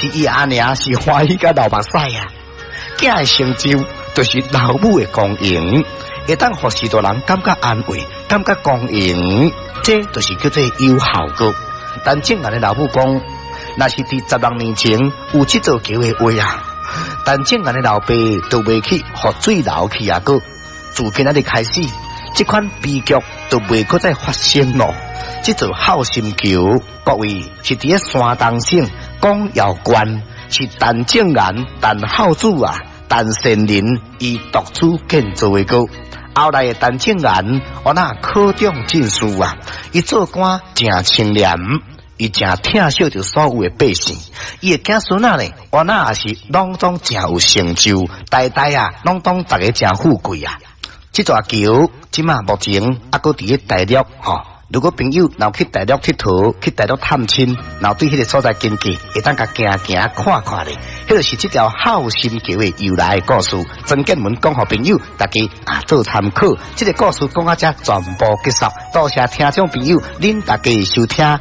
是伊阿娘是欢喜甲流目屎啊。囝的成就就是老母的公营，会当互许多人感觉安慰，感觉公营，这就是叫做有效果。但正眼的老母讲，若是伫16年前有这座桥的话啊，但正眼的老爸都袂去互水流去啊个。自今仔日开始，这款悲剧都袂搁再发生咯。这座好心桥，各位是伫咧山东省广瑶县，是陈正元、陈孝祖啊、陈善林伊独资建造的个。后来的陈正元，我那考中进士啊，伊做官正清廉，伊正疼惜着所有的百姓。伊的囝孙仔呢，我那也是拢总正有成就，代代啊，拢总大家正富贵啊。这座桥即马目前还搁伫咧大陆吼。如果朋友若去大陆佚佗，去大陆探亲，若对迄个所在经过，会当甲行行看看咧。迄就是这条好心桥的由来的故事。曾建文讲互朋友，大家做参考。这个故事讲到这全部结束，多谢听众朋友，恁大家收听